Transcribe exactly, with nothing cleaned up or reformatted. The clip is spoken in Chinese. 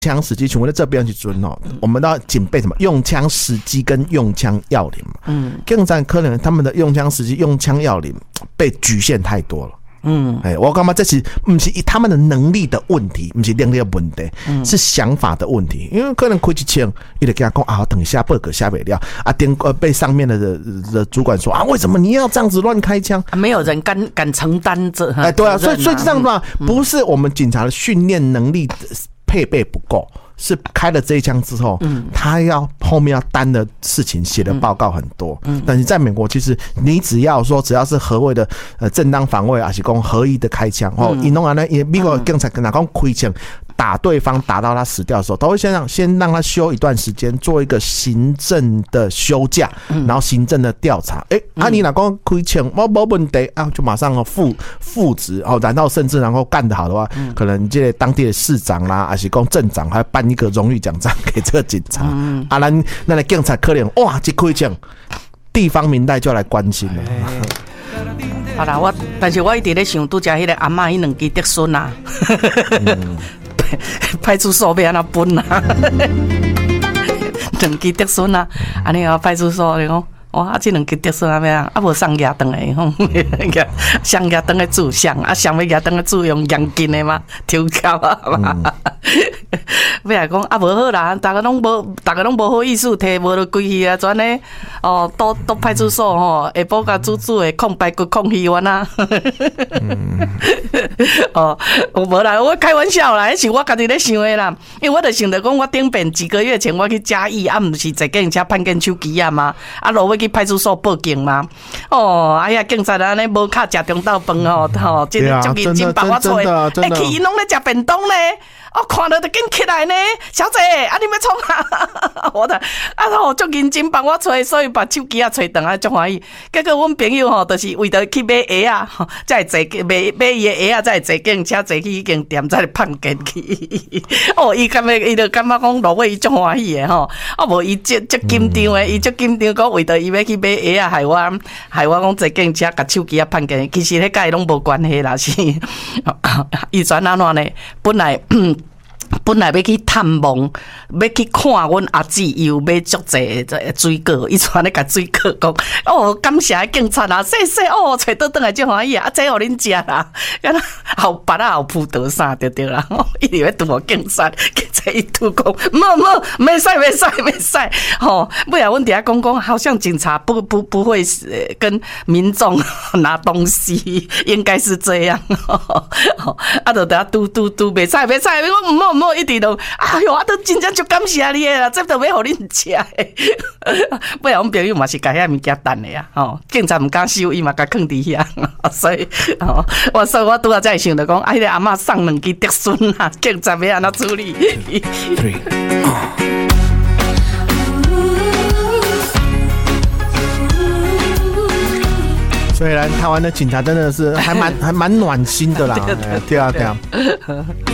枪时机，请问这边去准哦，我们都要警备什么？用枪时机跟用枪要领嘛。嗯，更在可能他们的用枪时机、用枪要领被局限太多了。嗯，哎，我感觉这是不是他们的能力的问题，不是能力的问题，嗯、是想法的问题。因为可能开一枪，伊就跟他讲啊，等下报告下不了啊，电呃被上面的的的主管说啊，为什么你要这样子乱开枪？ 没有人敢敢承担这哎， 对啊，所以所以这样嘛，嗯、不是我们警察的训练能力配备不够。是开了这一枪之后，嗯，他要后面要担的事情写的报告很多，嗯，但是在美国，其实你只要说只要是合谓的呃正当防卫，还是讲合意的开枪，哦，伊弄完了，也美国警察跟他讲开枪。打对方打到他死掉的时候，都会先让先让他休一段时间，做一个行政的休假，嗯、然后行政的调查。哎、欸，嗯、啊你哪讲开枪，我没问题啊，就马上复复职哦，然后甚至然后干得好的话，嗯、可能这当地的市长啦，还是讲镇长，还颁一个荣誉奖章给这个警察。嗯、啊，咱咱的警察可能哇，一开枪，地方民代就来关心了。 好啦，我但是我一直在想，拄则迄个阿嬷迄两支竹笋啊。嗯派出所要安怎分啊？两支竹笋啊，安尼啊，派出所你讲，哇，啊，这两支竹笋啊，要啊，啊无送牙灯的吼，送牙灯的煮香，啊，想要牙灯的煮用洋金的嘛，抽胶啊嘛。要来讲啊，无好啦，大家拢无，大家拢无好意思摕，无就规去啊，转呢哦，到到派出所吼，下晡甲煮煮的空白骨空鱼丸啊。哦，无啦，我开玩笑啦，迄是我家己咧想的啦，因为我就想着讲，我顶遍几个月前我去嘉义，啊，毋是坐计程车判见手机啊嘛，啊，落尾去派出所报警嘛。哦，哎呀，警察安尼无卡食中昼饭吼，吼，真足认真帮我找的，哎，去因拢咧食便当咧。哦，看到就紧起来呢，小姐，啊，你要创啊？我的啊，吼，足认真帮我找，所以把手机啊找长啊，足欢喜。结果阮朋友吼，就是为着去买鞋啊，才会坐买买伊的鞋啊，才会坐计程车坐去迄间店，才会判见去。哦，伊感觉伊就感觉讲落尾伊足欢喜的吼，啊无伊足足紧张的，伊足紧张讲为着伊要去买鞋啊，害我害我讲坐计程车甲手机啊判见。其实迄甲伊拢无关系啦，是伊转安怎呢？本来。本来要去探望，要去看阮阿姊，伊有买足济水果，伊传咧甲水果讲，哦，感谢警察啊，谢谢哦，找倒转来足欢喜啊，这互恁食啦，敢若后巴啊后葡萄啥对对啦，一直要拄我警察，警察伊拄讲，冇冇，没使没使没使，吼，不然阮底下讲讲，好像警察不不不会跟民众拿东西，应该是这样，吼，啊，就底下嘟嘟嘟，没使没使，我唔好。我一直都，哎哟，我都真正就感谢你啦，这都要互恁食的。不然，阮朋友嘛是甲遐物件等的呀，吼，警察唔敢收，伊嘛甲囥伫遐，所以，吼，我所以我拄仔才想着讲，啊，迄个阿嬷送两支竹笋啊，警察要安怎处理？ 虽然台湾的警察真的是还蛮还蛮暖心的啦，对啊对啊。